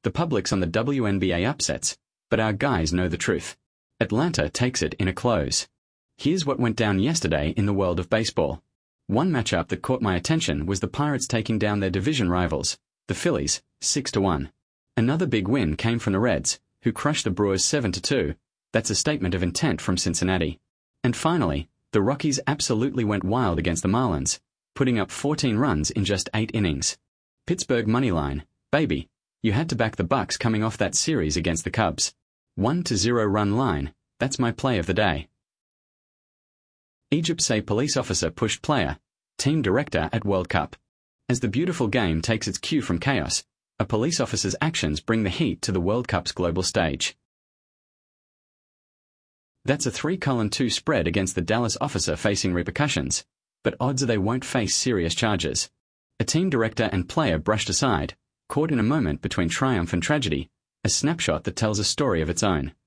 The public's on the WNBA upsets, but our guys know the truth. Atlanta takes it in a close. Here's what went down yesterday in the world of baseball. One matchup that caught my attention was the Pirates taking down their division rivals, the Phillies, 6-1. Another big win came from the Reds, who crushed the Brewers 7-2. That's a statement of intent from Cincinnati. And finally, the Rockies absolutely went wild against the Marlins, putting up 14 runs in just 8 innings. Pittsburgh moneyline, baby. You had to back the Bucks coming off that series against the Cubs. 1-0 run line, that's my play of the day. Egypt say police officer pushed player, team director at World Cup. As the beautiful game takes its cue from chaos, a police officer's actions bring the heat to the World Cup's global stage. That's a 3-2 spread against the Dallas officer facing repercussions, but odds are they won't face serious charges. A team director and player brushed aside, caught in a moment between triumph and tragedy, a snapshot that tells a story of its own.